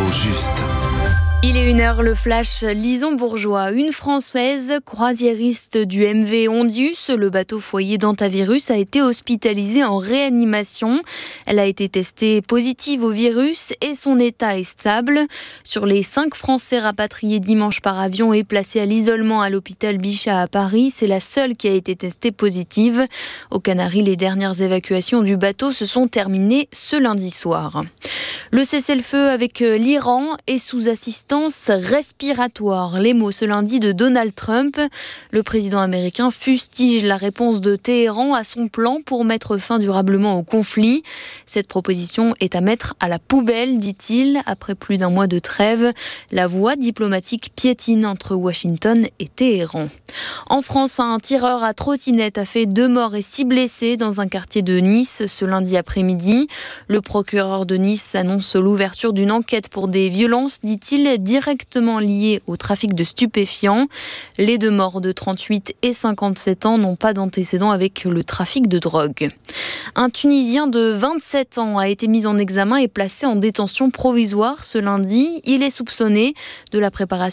juste. Il est 1h, le flash Lison Bourgeois. Une Française croisiériste du MV Ondius, le bateau foyer d'Antavirus, a été hospitalisée en réanimation. Elle a été testée positive au virus et son état est stable. Sur les 5 Français rapatriés dimanche par avion et placés à l'isolement à l'hôpital Bichat à Paris, c'est la seule qui a été testée positive. Aux Canaries, les dernières évacuations du bateau se sont terminées ce lundi soir. Le cessez-le-feu avec l'Iran est sous assistance respiratoire. Les mots ce lundi de Donald Trump. Le président américain fustige la réponse de Téhéran à son plan pour mettre fin durablement au conflit. Cette proposition est à mettre à la poubelle, dit-il. Après plus d'1 mois de trêve, la voie diplomatique piétine entre Washington et Téhéran. En France, un tireur à trottinette a fait 2 morts et 6 blessés dans un quartier de Nice ce lundi après-midi. Le procureur de Nice annonce l'ouverture d'une enquête pour des violences, dit-il, directement liées au trafic de stupéfiants. Les 2 morts de 38 et 57 ans n'ont pas d'antécédents avec le trafic de drogue. Un Tunisien de 27 ans a été mis en examen et placé en détention provisoire ce lundi. Il est soupçonné de la préparation